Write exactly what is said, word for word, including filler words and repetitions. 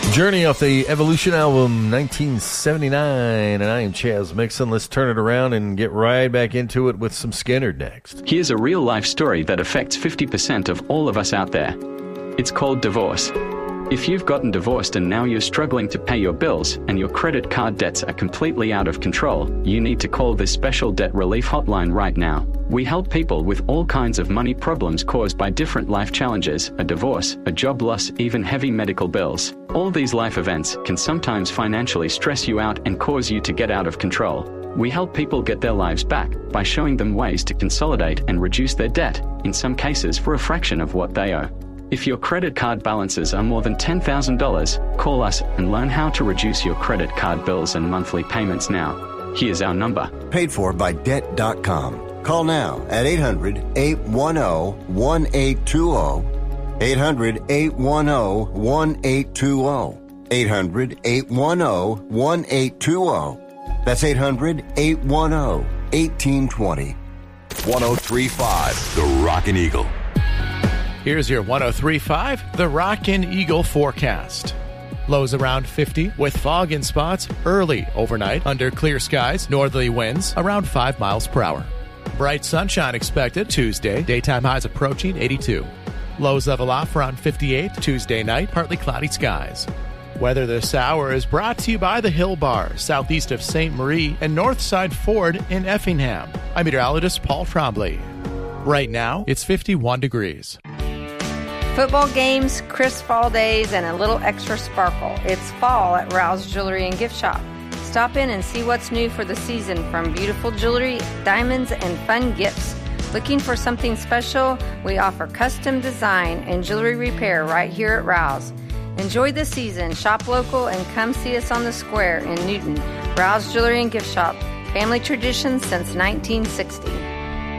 Journey off the Evolution album nineteen seventy-nine, and I am Chaz Mixon. Let's turn it around and get right back into it with some Skinner next. Here's a real-life story that affects fifty percent of all of us out there. It's called divorce. If you've gotten divorced and now you're struggling to pay your bills and your credit card debts are completely out of control, you need to call this special debt relief hotline right now. We help people with all kinds of money problems caused by different life challenges, a divorce, a job loss, even heavy medical bills. All these life events can sometimes financially stress you out and cause you to get out of control. We help people get their lives back by showing them ways to consolidate and reduce their debt, in some cases for a fraction of what they owe. If your credit card balances are more than ten thousand dollars, call us and learn how to reduce your credit card bills and monthly payments now. Here's our number. Paid for by debt dot com. Call now at eight hundred, eight one zero, one eight two zero. eight hundred, eight one zero, one eight two zero. eight hundred, eight one zero, one eight two zero. That's eight hundred, eight one zero, one eight two zero. one oh three point five, The Rockin' Eagle. Here's your one oh three point five, The Rockin' Eagle forecast. Lows around fifty with fog in spots early overnight under clear skies, northerly winds around five miles per hour. Bright sunshine expected Tuesday, daytime highs approaching eighty-two. Lows level off around fifty-eight Tuesday night, partly cloudy skies. Weather this hour is brought to you by the Hill Bar, southeast of Saint Marie and Northside Ford in Effingham. I'm meteorologist Paul Trombley. Right now, it's fifty-one degrees. Football games, crisp fall days, and a little extra sparkle. It's fall at Rouse Jewelry and Gift Shop. Stop in and see what's new for the season, from beautiful jewelry, diamonds, and fun gifts. Looking for something special? We offer custom design and jewelry repair right here at Rouse. Enjoy the season, shop local, and come see us on the square in Newton. Rouse Jewelry and Gift Shop, family tradition since nineteen sixty.